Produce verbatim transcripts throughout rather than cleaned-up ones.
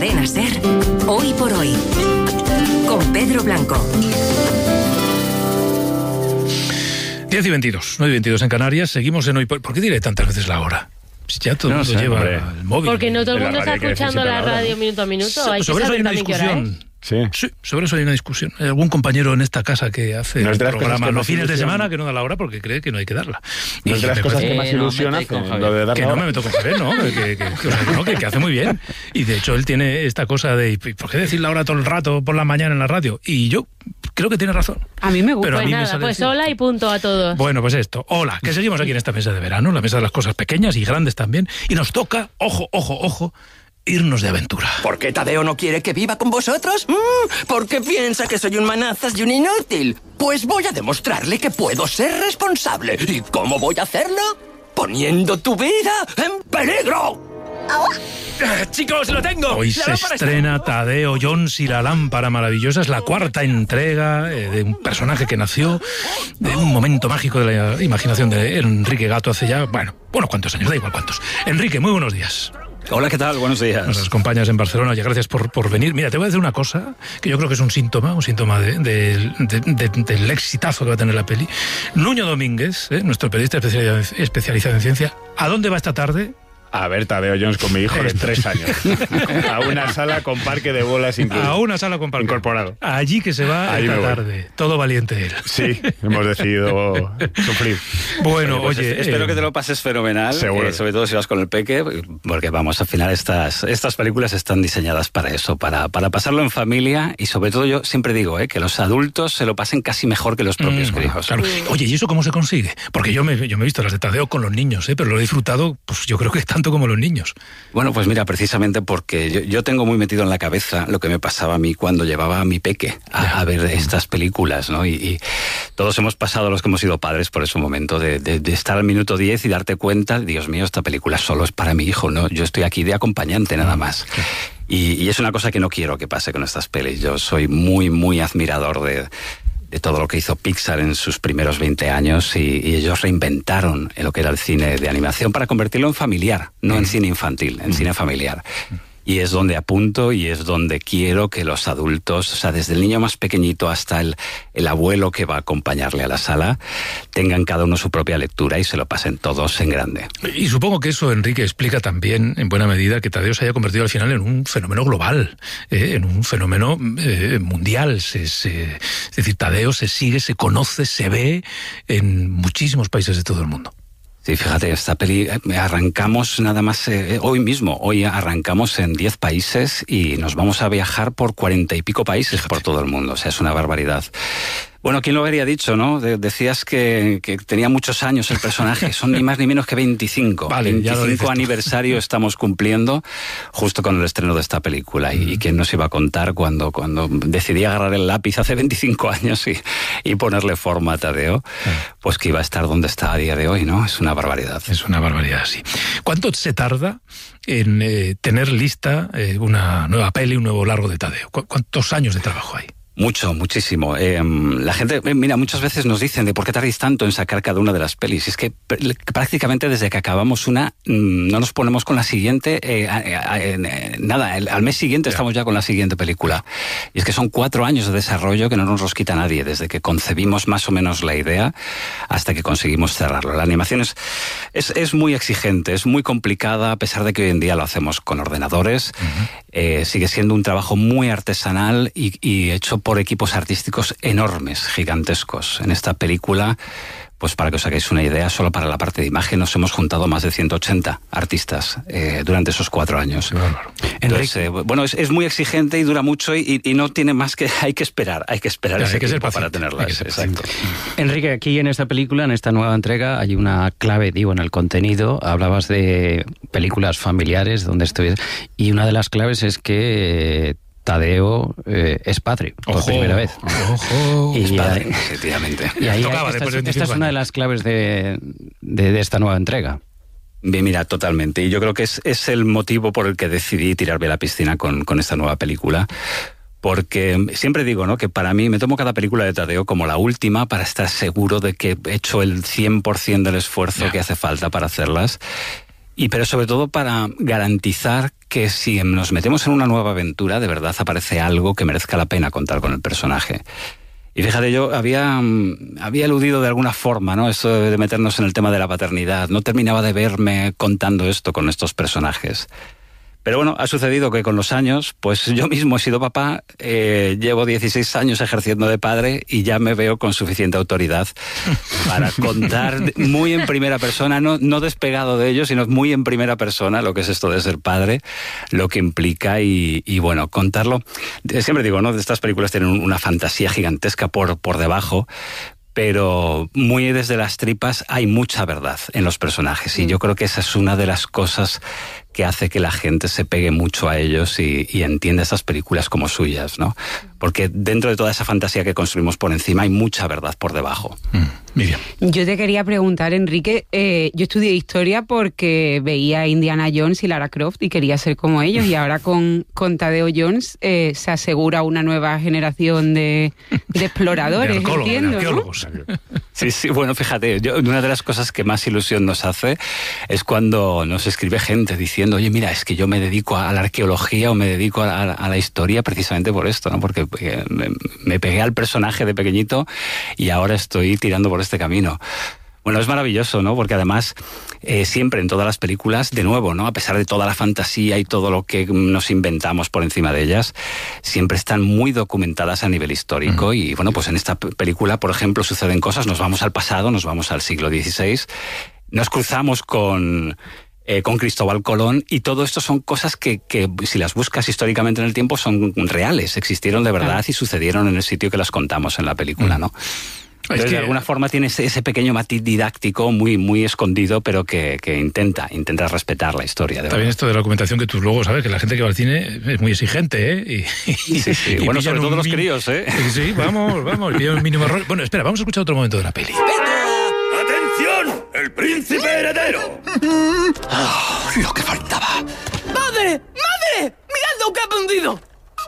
Cadena SER, Hoy por Hoy, con Pedro Blanco. diez y veintidós, nueve y veintidós en Canarias, seguimos en Hoy por... ¿Por qué diré tantas veces la hora? Si ya todo el No mundo sé, lleva hombre. el móvil. Porque no todo el De la mundo está radio, que escuchando siempre la la hora. radio minuto a minuto. So- Hay que sobre eso hay saber una también qué hora discusión. es. Sí. Sí, sobre eso hay una discusión. Hay algún compañero en esta casa que hace No es de las el cosas programa que los más fines de ilusión. semana que no da la hora porque cree que no hay que darla. No es de las me cosas parece- que más Eh, no, ilusión metáis con hacen, Javier. lo de dar que la no hora. me meto con Javier, ¿no? Que, que, que, o sea, que no, que, que hace muy bien. Y de hecho él tiene esta cosa de, ¿y por qué decir la hora todo el rato por la mañana en la radio? Y yo creo que tiene razón. A mí me gusta. Pero a Pues mí me nada, sale pues así. hola y punto a todos. Bueno, pues esto. Hola, que seguimos aquí en esta mesa de verano, la mesa de las cosas pequeñas y grandes también. Y nos toca, ojo, ojo, ojo, irnos de aventura. ¿Por qué Tadeo no quiere que viva con vosotros? Mm, ¿Por qué piensa que soy un manazas y un inútil? Pues voy a demostrarle que puedo ser responsable. ¿Y cómo voy a hacerlo? Poniendo tu vida en peligro. Ah, chicos, lo tengo. Hoy La se lámpara está- estrena Tadeo Jones y la lámpara maravillosa. Es la cuarta entrega eh, de un personaje que nació de un momento mágico de la imaginación de Enrique Gato hace ya, bueno, unos cuantos años, da igual cuántos. Enrique, muy buenos días. Hola, ¿qué tal? Buenos días. Nos acompañas en Barcelona, ya gracias por, por venir. Mira, te voy a decir una cosa que yo creo que es un síntoma, un síntoma de, de- de- de- del exitazo que va a tener la peli. Nuño Domínguez, eh, nuestro periodista especializado, especializado en ciencia, ¿a dónde va esta tarde? A ver, Tadeo Jones con mi hijo de tres años. A una sala con parque de bolas incluido. A una sala con parque. Incorporado. Allí que se va Ahí esta me voy. tarde. Todo valiente él. Sí, hemos decidido sufrir. Bueno, Pues oye... es- espero eh, que te lo pases fenomenal, seguro. eh, sobre todo si vas con el peque, porque vamos, al final estas, estas películas están diseñadas para eso, para, para pasarlo en familia y sobre todo yo siempre digo eh, que los adultos se lo pasen casi mejor que los propios Mm, hijos. claro. Oye, ¿y eso cómo se consigue? Porque yo me, yo me he visto las de Tadeo con los niños, ¿eh? Pero lo he disfrutado, pues yo creo que tanto como los niños. Bueno, pues mira, precisamente porque yo, yo tengo muy metido en la cabeza lo que me pasaba a mí cuando llevaba a mi peque a, a ver estas películas, ¿no? Y, y todos hemos pasado, los que hemos sido padres, por ese momento de, de, de estar al minuto diez y darte cuenta, Dios mío, esta película solo es para mi hijo, ¿no? Yo estoy aquí de acompañante nada más. Y, y es una cosa que no quiero que pase con estas pelis. Yo soy muy, muy admirador de... de todo lo que hizo Pixar en sus primeros veinte años y, y ellos reinventaron lo que era el cine de animación para convertirlo en familiar, no en cine infantil, en cine familiar. Y es donde apunto y es donde quiero que los adultos, o sea, desde el niño más pequeñito hasta el, el abuelo que va a acompañarle a la sala, tengan cada uno su propia lectura y se lo pasen todos en grande. Y supongo que eso, Enrique, explica también, en buena medida, que Tadeo se haya convertido al final en un fenómeno global, eh, en un fenómeno eh, mundial. Se, se, es decir, Tadeo se sigue, se conoce, se ve en muchísimos países de todo el mundo. Sí, fíjate, esta peli eh, arrancamos nada más eh, hoy mismo, hoy arrancamos en diez países y nos vamos a viajar por cuarenta y pico países por todo el mundo, o sea, es una barbaridad. Bueno, ¿quién lo habría dicho, no? De- decías que, que tenía muchos años el personaje, son ni más ni menos que veinticinco. Vale, ya lo dices veinticinco tú. aniversario estamos cumpliendo justo con el estreno de esta película. Y, y quién nos iba a contar cuando, cuando decidí agarrar el lápiz hace veinticinco años y, y ponerle forma a Tadeo, pues que iba a estar donde está a día de hoy, ¿no? Es una barbaridad. Es una barbaridad, sí. ¿Cuánto se tarda en eh, tener lista eh, una nueva peli, un nuevo largo de Tadeo? ¿Cu- ¿Cuántos años de trabajo hay? Mucho, muchísimo. Eh, la gente, eh, mira, muchas veces nos dicen de por qué tardéis tanto en sacar cada una de las pelis. Y es que pr- prácticamente desde que acabamos una, mmm, no nos ponemos con la siguiente, eh, eh, eh, eh, nada, el, al mes siguiente estamos ya con la siguiente película. Y es que son cuatro años de desarrollo que no nos los quita nadie, desde que concebimos más o menos la idea hasta que conseguimos cerrarlo. La animación es, es, es muy exigente, es muy complicada, a pesar de que hoy en día lo hacemos con ordenadores. Uh-huh. Eh, sigue siendo un trabajo muy artesanal y, y hecho por equipos artísticos enormes, gigantescos. En esta película, pues para que os hagáis una idea, solo para la parte de imagen nos hemos juntado más de ciento ochenta artistas eh, durante esos cuatro años. Entonces, eh, bueno, es, es muy exigente y dura mucho y, y no tiene más que... Hay que esperar, hay que esperar Claro, ese hay que ser tiempo paciente, para tenerlas. Exacto. Enrique, aquí en esta película, en esta nueva entrega, hay una clave, digo, en el contenido. Hablabas de películas familiares donde estuvieras y una de las claves es que... Eh, Tadeo eh, es padre, por ojo, primera vez. Ojo, y es padre, ahí, efectivamente. Y ahí, Tocaba, esta, de esta es una de las claves de, de, de esta nueva entrega. Bien, mira, totalmente. Y yo creo que es, es el motivo por el que decidí tirarme a la piscina con, con esta nueva película. Porque siempre digo, ¿no?, que para mí me tomo cada película de Tadeo como la última para estar seguro de que he hecho el cien por ciento del esfuerzo yeah. que hace falta para hacerlas. Y pero sobre todo para garantizar que que si nos metemos en una nueva aventura, de verdad aparece algo que merezca la pena contar con el personaje. Y fíjate, yo había, había eludido de alguna forma, ¿no?, eso de meternos en el tema de la paternidad. No terminaba de verme contando esto con estos personajes. Pero bueno, ha sucedido que con los años, pues yo mismo he sido papá, eh, llevo dieciséis años ejerciendo de padre y ya me veo con suficiente autoridad para contar muy en primera persona, no, no despegado de ello, sino muy en primera persona lo que es esto de ser padre, lo que implica y, y bueno, contarlo. Siempre digo, ¿no?, estas películas tienen una fantasía gigantesca por, por debajo, pero muy desde las tripas hay mucha verdad en los personajes y yo creo que esa es una de las cosas que hace que la gente se pegue mucho a ellos y, y entienda esas películas como suyas, ¿no? Porque dentro de toda esa fantasía que construimos por encima hay mucha verdad por debajo. Mm, Miriam. Yo te quería preguntar, Enrique, eh, yo estudié historia porque veía a Indiana Jones y Lara Croft y quería ser como ellos, y ahora con, con Tadeo Jones eh, se asegura una nueva generación de, de exploradores, de entiendo, de ¿no? Sí, sí, bueno, fíjate, yo, una de las cosas que más ilusión nos hace es cuando nos escribe gente diciendo, oye, mira, es que yo me dedico a la arqueología o me dedico a, a, a la historia precisamente por esto, ¿no? Porque eh, me, me pegué al personaje de pequeñito y ahora estoy tirando por este camino. Bueno, es maravilloso, ¿no? Porque además eh, siempre en todas las películas, de nuevo, ¿no?, a pesar de toda la fantasía y todo lo que nos inventamos por encima de ellas, siempre están muy documentadas a nivel histórico. Uh-huh. Y bueno, pues en esta película, por ejemplo, suceden cosas, nos vamos al pasado, nos vamos al siglo dieciséis, nos cruzamos con... Eh, con Cristóbal Colón, y todo esto son cosas que, que si las buscas históricamente en el tiempo son reales, existieron de verdad y sucedieron en el sitio que las contamos en la película, ¿no? Entonces, es que de alguna forma tiene ese, ese pequeño matiz didáctico muy, muy escondido, pero que, que intenta, intenta respetar la historia. De También esto de la documentación, que tú luego sabes que la gente que va al cine es muy exigente, ¿eh? Y, y, sí, sí. Y bueno, sobre todo los min... críos, ¿eh? Sí, vamos, vamos, pillan un mínimo error. Bueno, espera, vamos a escuchar otro momento de la peli. ¡Atención! ¡El príncipe heredero! Oh, lo que faltaba. ¡Madre! ¡Madre! ¡Mirad lo que ha aprendido!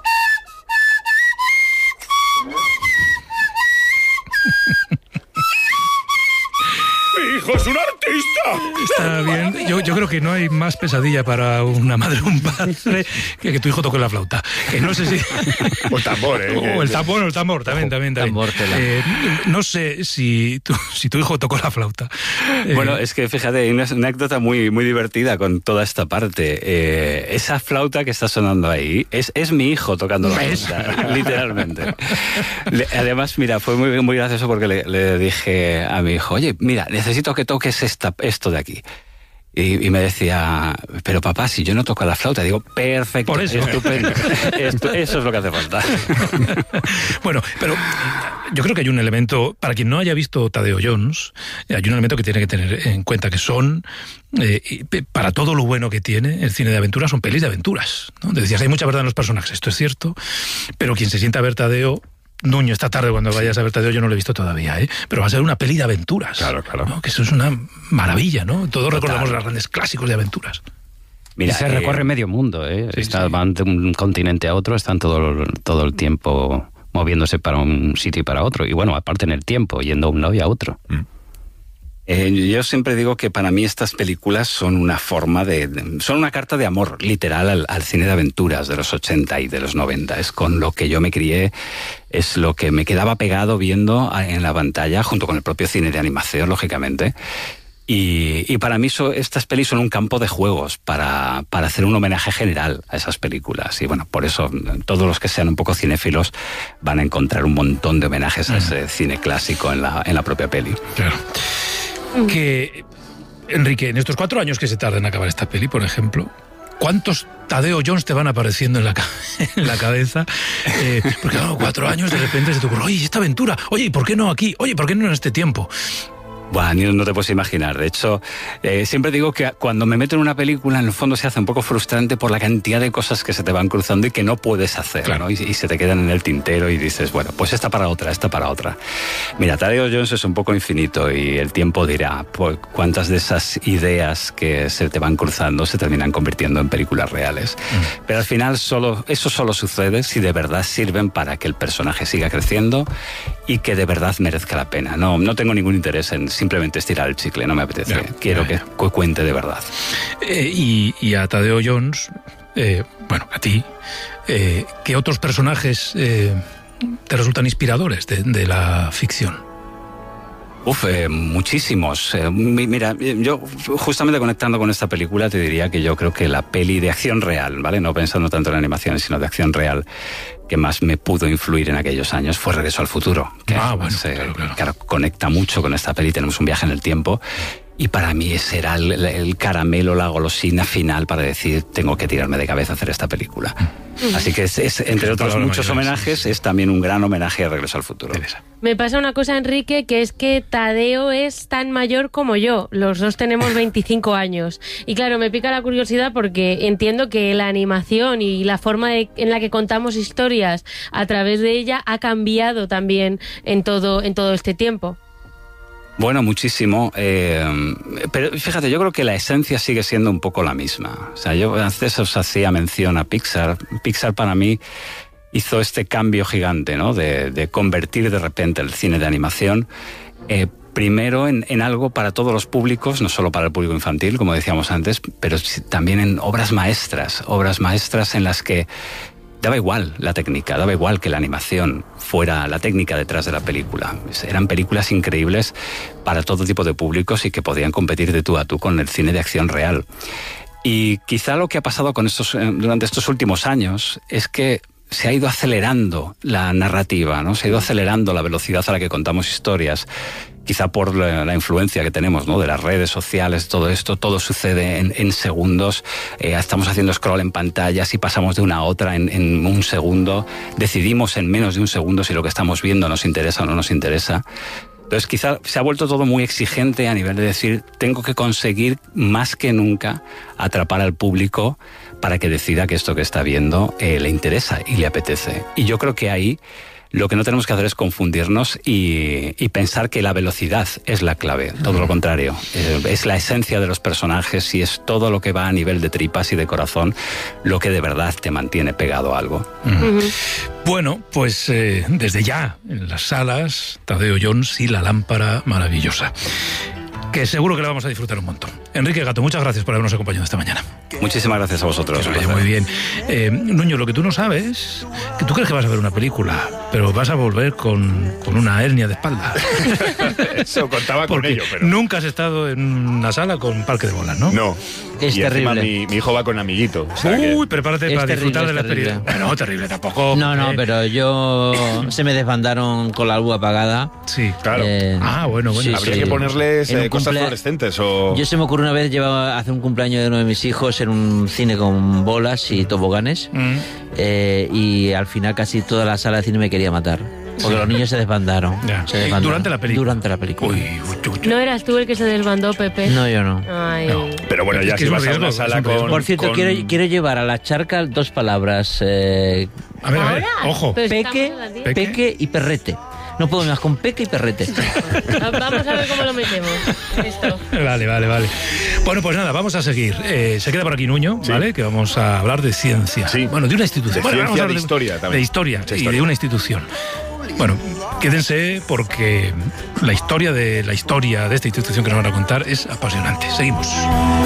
¡Mi hijo es un artista! Está bien. Yo, yo creo que no hay más pesadilla para una madre o un padre que que tu hijo toque la flauta. Que no sé si... O el tambor, ¿eh? O el tambor, o el tambor, también, también, también. Tambor, eh, no sé si tu, si tu hijo tocó la flauta. Eh, bueno, es que fíjate, hay una anécdota muy, muy divertida con toda esta parte. Eh, esa flauta que está sonando ahí es, es mi hijo tocando la flauta, literalmente. Le, además, mira, fue muy, muy gracioso porque le, le dije a mi hijo, oye, mira, necesito que toques esta, esto de aquí. Y, y me decía, pero papá, si yo no toco la flauta. Digo, perfecto, por eso. Estupendo. Esto, eso es lo que hace falta. Bueno, pero yo creo que hay un elemento, para quien no haya visto Tadeo Jones, hay un elemento que tiene que tener en cuenta, que son, eh, para todo lo bueno que tiene el cine de aventuras, son pelis de aventuras, ¿no? Te decías, hay mucha verdad en los personajes, esto es cierto, pero quien se sienta a ver Tadeo... Nuño, esta tarde cuando vayas a ver Tadeo, yo no lo he visto todavía, ¿eh? Pero va a ser una peli de aventuras. Claro, claro. ¿No? Que eso es una maravilla, ¿no? Todos Total. recordamos los grandes clásicos de aventuras. Mira, y se eh, recorre medio mundo, ¿eh? Sí, Está, sí. Van de un continente a otro, están todo, todo el tiempo moviéndose para un sitio y para otro. Y bueno, aparte en el tiempo, yendo a un lado y a otro. Mm. Eh, yo siempre digo que para mí estas películas son una forma de... de son una carta de amor literal al, al cine de aventuras de los ochenta y de los noventa. Es con lo que yo me crié, es lo que me quedaba pegado viendo en la pantalla, junto con el propio cine de animación, lógicamente. Y, y para mí so, estas pelis son un campo de juegos para, para hacer un homenaje general a esas películas. Y bueno, por eso todos los que sean un poco cinéfilos van a encontrar un montón de homenajes a ese cine clásico en la, en la propia peli. Claro. Que, Enrique, en estos cuatro años que se tarda en acabar esta peli, por ejemplo, ¿cuántos Tadeo Jones te van apareciendo en la, en la cabeza? Eh, porque claro, cuatro años de repente se te ocurre, oye, esta aventura, oye, ¿y por qué no aquí? Oye, ¿por qué no en este tiempo? Bueno, no te puedes imaginar. De hecho, eh, siempre digo que cuando me meto en una película, en el fondo se hace un poco frustrante por la cantidad de cosas que se te van cruzando y que no puedes hacer, claro. ¿no? Y, y se te quedan en el tintero y dices, bueno, pues esta para otra, esta para otra. Mira, Tadeo Jones es un poco infinito y el tiempo dirá pues, cuántas de esas ideas que se te van cruzando se terminan convirtiendo en películas reales. Mm. Pero al final solo, eso solo sucede si de verdad sirven para que el personaje siga creciendo y que de verdad merezca la pena. No, no tengo ningún interés en simplemente estirar el chicle, no me apetece. Ya, Quiero ya, ya. que cuente de verdad. Eh, y, y a Tadeo Jones, eh, bueno, a ti, eh, ¿qué otros personajes eh, te resultan inspiradores de, de la ficción? Uf, eh, muchísimos. Eh, mi- mira, yo justamente conectando con esta película te diría que yo creo que la peli de acción real, ¿vale? No pensando tanto en animaciones, sino de acción real, que más me pudo influir en aquellos años fue Regreso al Futuro. Que Ah, bueno, además, eh, claro, claro. claro, conecta mucho con esta peli, tenemos un viaje en el tiempo. Y para mí ese era el, el caramelo, la golosina final para decir, tengo que tirarme de cabeza a hacer esta película. Así que es, es, entre otros Palabra muchos mayor, homenajes, sí, sí. es también un gran homenaje a Regreso al Futuro. Teresa. Me pasa una cosa, Enrique, que es que Tadeo es tan mayor como yo. Los dos tenemos veinticinco años. Y claro, me pica la curiosidad porque entiendo que la animación y la forma de- en la que contamos historias a través de ella ha cambiado también en todo, en todo este tiempo. Bueno, muchísimo. Eh, pero fíjate, yo creo que la esencia sigue siendo un poco la misma. O sea, yo antes os hacía mención a Pixar. Pixar para mí hizo este cambio gigante, ¿no? De, de convertir de repente el cine de animación eh, primero en, en algo para todos los públicos, no solo para el público infantil, como decíamos antes, pero sí también en obras maestras, obras maestras en las que daba igual la técnica, daba igual que la animación fuera la técnica detrás de la película. Eran películas increíbles para todo tipo de públicos y que podían competir de tú a tú con el cine de acción real. Y quizá lo que ha pasado con estos, eh, durante estos últimos años es que se ha ido acelerando la narrativa, ¿no? Se ha ido acelerando la velocidad a la que contamos historias. Quizá por la, la influencia que tenemos, ¿no? De las redes sociales, todo esto, todo sucede en, en segundos. Eh, estamos haciendo scroll en pantallas y pasamos de una a otra en, en un segundo. Decidimos en menos de un segundo si lo que estamos viendo nos interesa o no nos interesa. Entonces quizá se ha vuelto todo muy exigente a nivel de decir, tengo que conseguir más que nunca atrapar al público para que decida que esto que está viendo eh, le interesa y le apetece. Y yo creo que ahí lo que no tenemos que hacer es confundirnos y, y pensar que la velocidad es la clave. Todo lo contrario. Eh, es la esencia de los personajes y es todo lo que va a nivel de tripas y de corazón lo que de verdad te mantiene pegado a algo. Uh-huh. Bueno, pues eh, desde ya en las salas, Tadeo Jones y la lámpara maravillosa, que seguro que la vamos a disfrutar un montón. Enrique Gato, muchas gracias por habernos acompañado esta mañana. Muchísimas gracias a vosotros. Que vaya muy bien. Eh, Nuño, lo que tú no sabes, que tú crees que vas a ver una película, pero vas a volver con, con una hernia de espalda. Eso contaba con Porque ello, pero... nunca has estado en una sala con parque de bolas, ¿no? No. Es y encima terrible. Mi, mi hijo va con amiguito. O sea Uy, que... prepárate Es para terrible, disfrutar de es la terrible. experiencia. Bueno, terrible tampoco. No, no, eh. pero yo se me desbandaron con la luz apagada. Sí, Claro. Eh, Ah, bueno, bueno. sí, Habría sí. que ponerles En un eh, cosas cumplea- fluorescentes o... Yo se me ocurrió una vez llevar a hacer un cumpleaños de uno de mis hijos en un cine con bolas y toboganes Mm. eh, y al final casi toda la sala de cine me quería matar. Porque los niños se desbandaron. Ya. Se desbandaron. Durante la película. Durante la película. Uy, uy, uy, uy. ¿No eras tú el que se desbandó, Pepe? No, yo no. Ay. No. Pero bueno, Es ya que si es un vas a riesgo, una es sala un riesgo. con... Por cierto, con- quiero, quiero llevar a la charca dos palabras. Eh, A ver, a ver, ¿Ahora? ojo. Pero peque, estamos a las diez. Peque. peque y perrete. No puedo más con peque y perrete. Vamos a ver cómo lo metemos. Esto. Vale, vale, vale. Bueno, pues nada, vamos a seguir. Eh, se queda por aquí Nuño, Sí. ¿vale? Que vamos a hablar de ciencia. Sí. Bueno, de una institución. De Bueno, vamos ciencia, a hablar de historia también. De historia, De y historia. de una institución. Bueno, quédense porque la historia de la historia de esta institución que nos van a contar es apasionante. Seguimos.